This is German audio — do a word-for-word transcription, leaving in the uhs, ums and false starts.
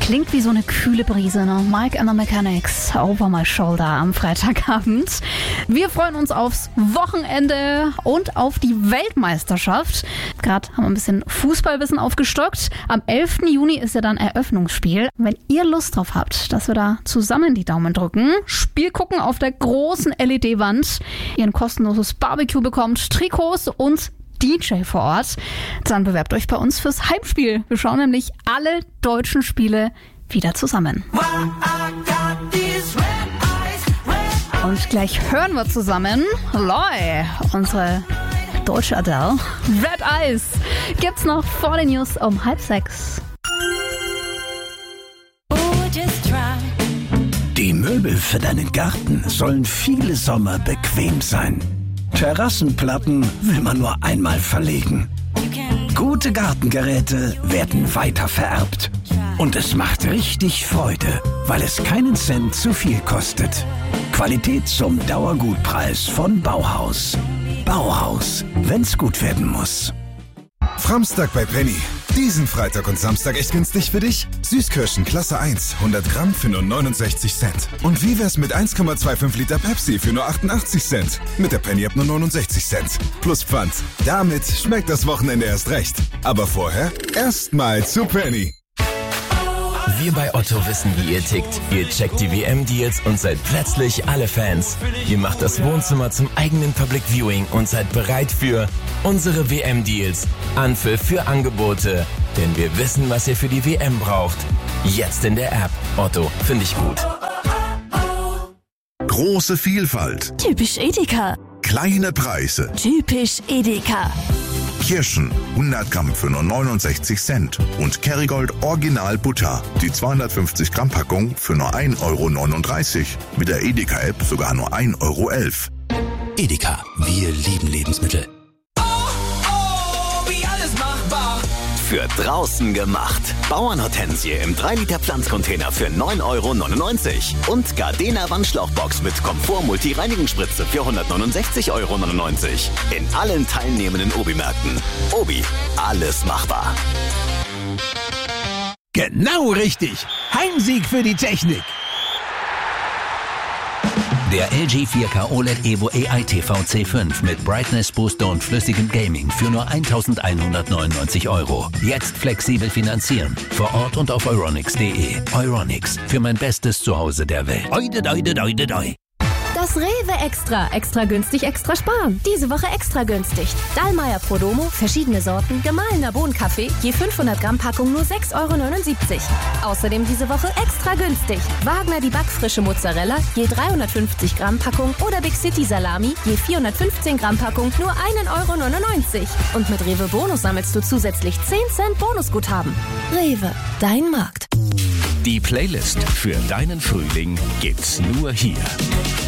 Klingt wie so eine kühle Brise, ne? Mike and the Mechanics, Over My Shoulder am Freitagabend. Wir freuen uns aufs Wochenende und auf die Weltmeisterschaft. Gerade haben wir ein bisschen Fußballwissen aufgestockt. Am elften Juni ist ja dann Eröffnungsspiel. Wenn ihr Lust drauf habt, dass wir da zusammen die Daumen drücken, Spiel gucken auf der großen L E D-Wand, ihr ein kostenloses Barbecue bekommt, Trikots und D J vor Ort, dann bewerbt euch bei uns fürs Heimspiel. Wir schauen nämlich alle deutschen Spiele wieder zusammen. Und gleich hören wir zusammen Loi, unsere deutsche Adele. Red Eyes gibt's noch vor den News um halb sechs. Die Möbel für deinen Garten sollen viele Sommer bequem sein. Terrassenplatten will man nur einmal verlegen. Gute Gartengeräte werden weiter vererbt. Und es macht richtig Freude, weil es keinen Cent zu viel kostet. Qualität zum Dauergutpreis von Bauhaus. Bauhaus, wenn's gut werden muss. Framstag bei Penny. Diesen Freitag und Samstag echt günstig für dich? Süßkirschen Klasse eins, hundert Gramm für nur neunundsechzig Cent. Und wie wär's mit eins Komma fünfundzwanzig Liter Pepsi für nur achtundachtzig Cent? Mit der Penny-App nur neunundsechzig Cent. Plus Pfand. Damit schmeckt das Wochenende erst recht. Aber vorher erstmal zu Penny. Wir bei Otto wissen, wie ihr tickt. Ihr checkt die W M-Deals und seid plötzlich alle Fans. Ihr macht das Wohnzimmer zum eigenen Public Viewing und seid bereit für unsere W M-Deals. Anpfiff für Angebote. Denn wir wissen, was ihr für die W M braucht. Jetzt in der App. Otto, finde ich gut. Große Vielfalt. Typisch Edeka. Kleine Preise. Typisch Edeka. Kirschen, hundert Gramm für nur neunundsechzig Cent. Und Kerrygold Original Butter, die zweihundertfünfzig Gramm Packung für nur ein Euro neununddreißig. Mit der Edeka-App sogar nur ein Euro elf. Edeka, wir lieben Lebensmittel. Oh, oh, wie alles machbar. Für draußen gemacht. Bauernhortensie im drei Liter Pflanzcontainer für neun Euro neunundneunzig. Und Gardena Wandschlauchbox mit Komfort Multi-Reinigungsspritze für hundertneunundsechzig Euro neunundneunzig. In allen teilnehmenden Obi-Märkten. Obi, alles machbar. Genau richtig. Heimsieg für die Technik. Der L G vier K O L E D Evo A I T V C fünf mit Brightness Booster und flüssigem Gaming für nur eintausendeinhundertneunundneunzig Euro. Jetzt flexibel finanzieren. Vor Ort und auf euronics punkt de. Euronics, für mein bestes Zuhause der Welt. Oide, oide, oide, oide. Das Rewe Extra. Extra günstig, extra sparen. Diese Woche extra günstig. Dallmayr Prodomo, verschiedene Sorten, gemahlener Bohnenkaffee, je fünfhundert Gramm Packung nur sechs Euro neunundsiebzig. Außerdem diese Woche extra günstig. Wagner die backfrische Mozzarella, je dreihundertfünfzig Gramm Packung oder Big City Salami, je vierhundertfünfzehn Gramm Packung nur ein Euro neunundneunzig. Und mit Rewe Bonus sammelst du zusätzlich zehn Cent Bonusguthaben. Rewe, dein Markt. Die Playlist für deinen Frühling gibt's nur hier.